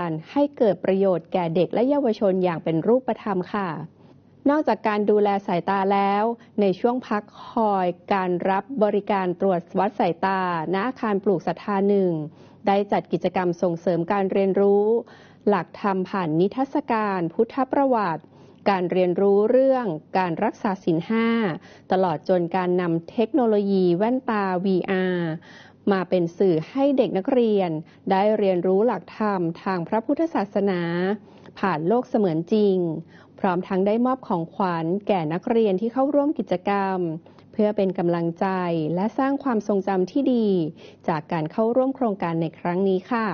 การให้เกิดประโยชน์แก่เด็กและเยาวชนอย่างเป็นรูปธรรมค่ะนอกจากการดูแลสายตาแล้วในช่วงพักคอยการรับบริการตรวจวัดสายตาณอาคารปลูกศรัทธาหนึ่งได้จัดกิจกรรมส่งเสริมการเรียนรู้หลักธรรมผ่านนิทรรศการพุทธประวัติการเรียนรู้เรื่องการรักษาศีล 5ตลอดจนการนำเทคโนโลยีแว่นตา VR มาเป็นสื่อให้เด็กนักเรียนได้เรียนรู้หลักธรรมทางพระพุทธศาสนาผ่านโลกเสมือนจริงพร้อมทั้งได้มอบของขวัญแก่นักเรียนที่เข้าร่วมกิจกรรมเพื่อเป็นกำลังใจและสร้างความทรงจำที่ดีจากการเข้าร่วมโครงการในครั้งนี้ค่ะ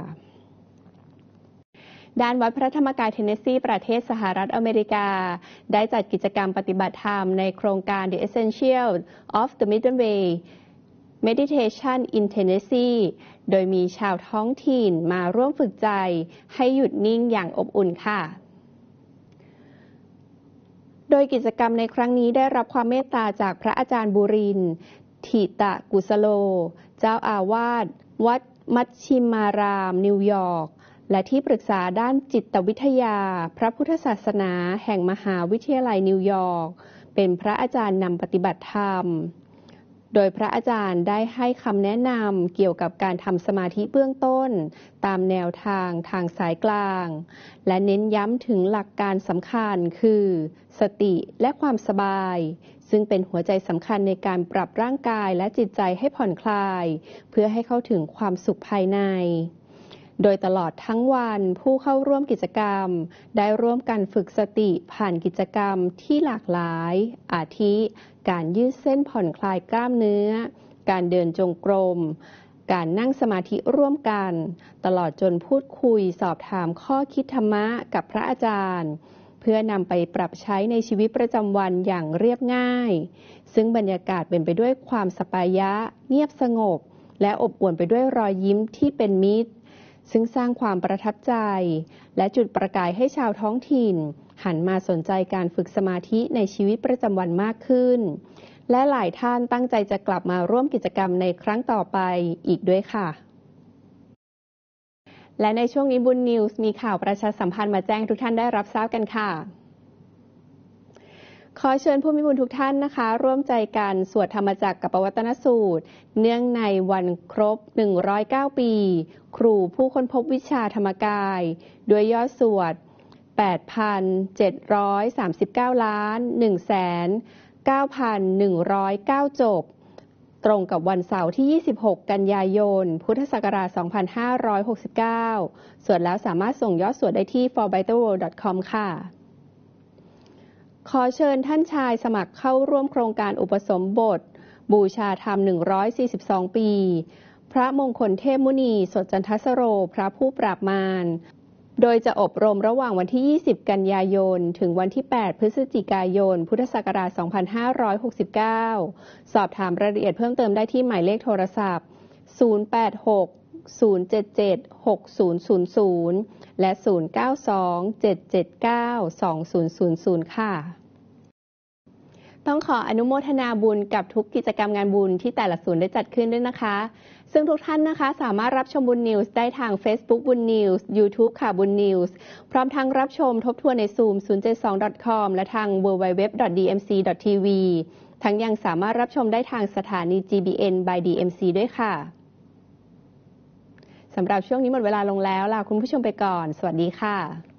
ด้านวัดพระธรรมกายเทนเนสซีประเทศสหรัฐอเมริกาได้จัดกิจกรรมปฏิบัติธรรมในโครงการ The Essentials of the Middle Way Meditation in Tennessee โดยมีชาวท้องถิ่นมาร่วมฝึกใจให้หยุดนิ่งอย่างอบอุ่นค่ะโดยกิจกรรมในครั้งนี้ได้รับความเมตตาจากพระอาจารย์บุรินทร์ถิตกุสโลเจ้าอาวาสวัดมัชชิมารามนิวยอร์กและที่ปรึกษาด้านจิตวิทยาพระพุทธศาสนาแห่งมหาวิทยาลัยนิวยอร์กเป็นพระอาจารย์นำปฏิบัติธรรมโดยพระอาจารย์ได้ให้คำแนะนำเกี่ยวกับการทำสมาธิเบื้องต้นตามแนวทางสายกลางและเน้นย้ำถึงหลักการสำคัญคือสติและความสบายซึ่งเป็นหัวใจสำคัญในการปรับร่างกายและจิตใจให้ผ่อนคลายเพื่อให้เข้าถึงความสุขภายในโดยตลอดทั้งวันผู้เข้าร่วมกิจกรรมได้ร่วมกันฝึกสติผ่านกิจกรรมที่หลากหลายอาทิการยืดเส้นผ่อนคลายกล้ามเนื้อการเดินจงกรมการนั่งสมาธิร่วมกันตลอดจนพูดคุยสอบถามข้อคิดธรรมะกับพระอาจารย์เพื่อนำไปปรับใช้ในชีวิตประจำวันอย่างเรียบง่ายซึ่งบรรยากาศเป็นไปด้วยความสปายะเงียบสงบและอบอวลไปด้วยรอยยิ้มที่เป็นมิตรซึ่งสร้างความประทับใจและจุดประกายให้ชาวท้องถิ่นหันมาสนใจการฝึกสมาธิในชีวิตประจำวันมากขึ้นและหลายท่านตั้งใจจะกลับมาร่วมกิจกรรมในครั้งต่อไปอีกด้วยค่ะและในช่วงนี้บุญนิวส์มีข่าวประชาสัมพันธ์มาแจ้งทุกท่านได้รับทราบกันค่ะขอเชิญผู้มีบุญทุกท่านนะคะร่วมใจกันสวดธรรมจักรกับปวัตนสูตรเนื่องในวันครบ109ปีครูผู้ค้นพบวิชาธรรมกายด้วยยอดสวด 8,739 ล้าน 1,9,109 จบตรงกับวันเสาร์ที่ 26 กันยายน พุทธศักราช 2569 สวดแล้วสามารถส่งยอดสวดได้ที่ forbytleworld.com ค่ะขอเชิญท่านชายสมัครเข้าร่วมโครงการอุปสมบทบูชาธรรม142 ปีพระมงคลเทพมุนีสดจันทสโรพระผู้ปราบมารโดยจะอบรมระหว่างวันที่ 20 กันยายนถึงวันที่ 8 พฤศจิกายน พุทธศักราช 2569 สอบถามรายละเอียดเพิ่มเติมได้ที่หมายเลขโทรศัพท์ 086-077-6000 และ 092-779-2000 ค่ะต้องขออนุโมทนาบุญกับทุกกิจกรรมงานบุญที่แต่ละศูนย์ได้จัดขึ้นด้วยนะคะซึ่งทุกท่านนะคะสามารถรับชมบุญนิวส์ได้ทาง Facebook บุญนิวส์ YouTube ค่ะบุญนิวส์พร้อมทั้งรับชมทบทวนใน Zoom 072.com และทาง www.dmc.tv ทั้งยังสามารถรับชมได้ทางสถานี GBN by DMC ด้วยค่ะสำหรับช่วงนี้หมดเวลาลงแล้วลาคุณผู้ชมไปก่อนสวัสดีค่ะ